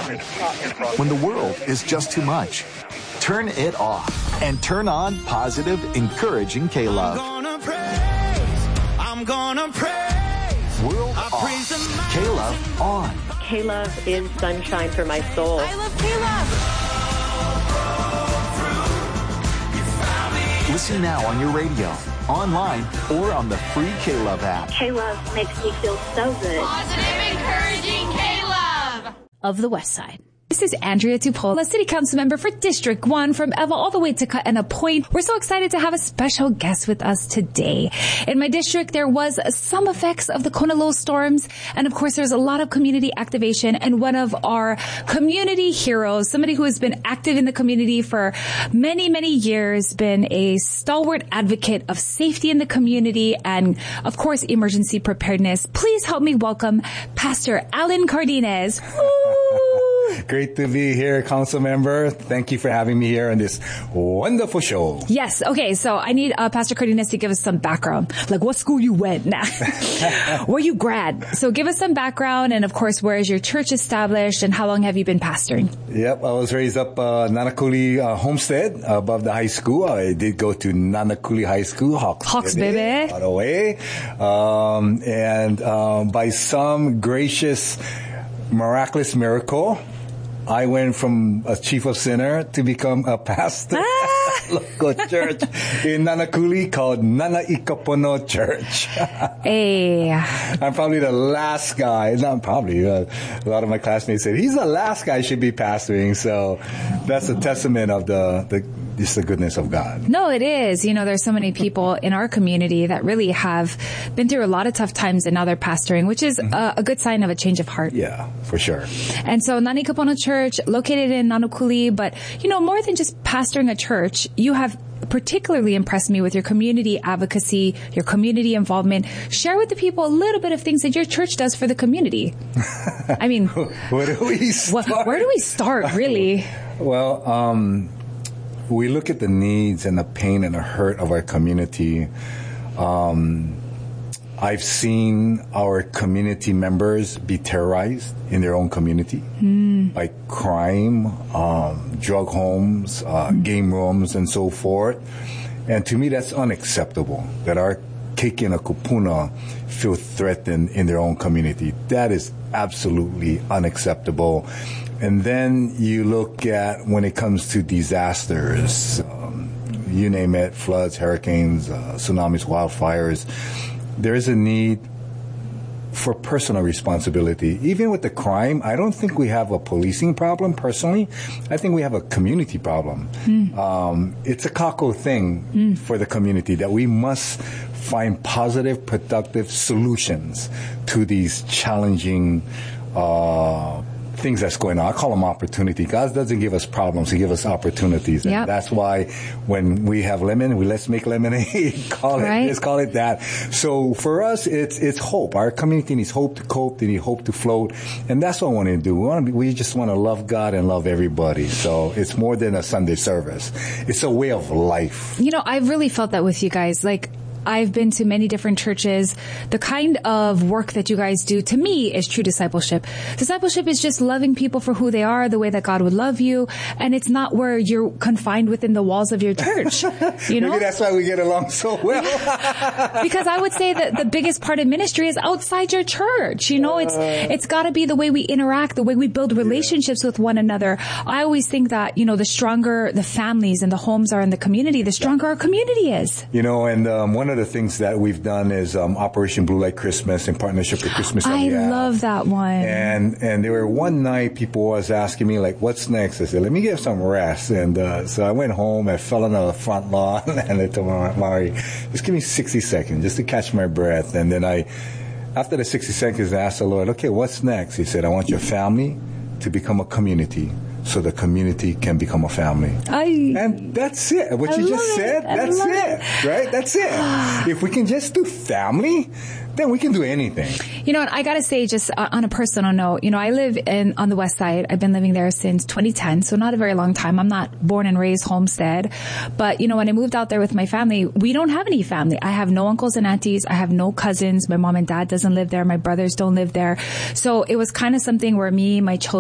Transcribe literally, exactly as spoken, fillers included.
When the world is just too much, turn it off and turn on positive, encouraging K-Love. I'm gonna praise, I'm gonna praise. World off, K-Love on. K-Love is sunshine for my soul. I love K-Love. Listen now on your radio, online, or on the free K-Love app. K-Love makes me feel so good. Positive, encouraging K-Love. Of the West Side. This is Andrea Tupola, City Council member for District one from Eva all the way to Kaena Point. We're so excited to have a special guest with us today. In my district, there was some effects of the Kona low storms. And of course, there's a lot of community activation. And one of our community heroes, somebody who has been active in the community for many, many years, been a stalwart advocate of safety in the community and, of course, emergency preparedness. Please help me welcome Pastor Alan Cardenas. Great to be here, council member. Thank you for having me here on this wonderful show. Yes. Okay. So I need uh, Pastor Cardenas to give us some background. Like what school you went now, where you grad. So give us some background. And of course, where is your church established and how long have you been pastoring? Yep. I was raised up uh, Nanakuli uh, Homestead above the high school. I did go to Nanakuli High School, Hawks, Hawks baby. All the way. Um, and um, by some gracious, miraculous miracle, I went from a chief of sinner to become a pastor ah! at a local church in Nanakuli called Nana Ikapono Church. Hey. I'm probably the last guy, not probably, uh, a lot of my classmates said, he's the last guy should be pastoring. So that's a testament of the, the just the goodness of God. No, it is. You know, there's so many people in our community that really have been through a lot of tough times and now they're pastoring, which is mm-hmm. a, a good sign of a change of heart. Yeah, for sure. And so Nana Ikapono Church, located in Nanakuli, but, you know, more than just pastoring a church, you have particularly impressed me with your community advocacy, your community involvement. Share with the people a little bit of things that your church does for the community. I mean, where do we start? Wh- where do we start, really? Well, um, we look at the needs and the pain and the hurt of our community. Um, I've seen our community members be terrorized in their own community mm. by crime, um, drug homes, uh, mm. game rooms, and so forth. And to me, that's unacceptable, that our Keiki and Kupuna feel threatened in their own community. That is absolutely unacceptable. And then you look at when it comes to disasters, um, you name it, floods, hurricanes, uh, tsunamis, wildfires, there is a need for personal responsibility. Even with the crime, I don't think we have a policing problem personally. I think we have a community problem. Mm. Um, it's a kako thing mm. for the community that we must find positive, productive solutions to these challenging uh things that's going on. I call them opportunity. God doesn't give us problems. He gives us opportunities. Yep. And that's why when we have lemon, we let's make lemonade. call right. it, let's call it that. So for us, it's, it's hope. Our community needs hope to cope. They need hope to float. And that's what I want to do. We want to be, we just want to love God and love everybody. So it's more than a Sunday service. It's a way of life. You know, I've really felt that with you guys. Like, I've been to many different churches. The kind of work that you guys do, to me, is true discipleship. Discipleship is just loving people for who they are, the way that God would love you. And it's not where you're confined within the walls of your church. You know? Maybe that's why we get along so well. Because I would say that the biggest part of ministry is outside your church. You know, it's, it's gotta be the way we interact, the way we build relationships yeah. with one another. I always think that, you know, the stronger the families and the homes are in the community, the stronger our community is. You know, and um, one of the things that we've done is um, Operation Blue Light Christmas in partnership with Christmas. I love that one. And and there were one night people was asking me like, "What's next?" I said, "Let me get some rest." And uh, so I went home. I fell on the front lawn, and I told Mari, "Just give me sixty seconds just to catch my breath." And then I, after the sixty seconds, I asked the Lord, "Okay, what's next?" He said, "I want your family to become a community." So the community can become a family. I, and that's it. What I you just it. said, I that's it, it. Right? That's it. If we can just do family, then we can do anything. You know what? I gotta say, just uh, on a personal note, you know, I live in, on the West Side. I've been living there since twenty ten, so not a very long time. I'm not born and raised Homestead. But, you know, when I moved out there with my family, we don't have any family. I have no uncles and aunties. I have no cousins. My mom and dad doesn't live there. My brothers don't live there. So it was kind of something where me, my children,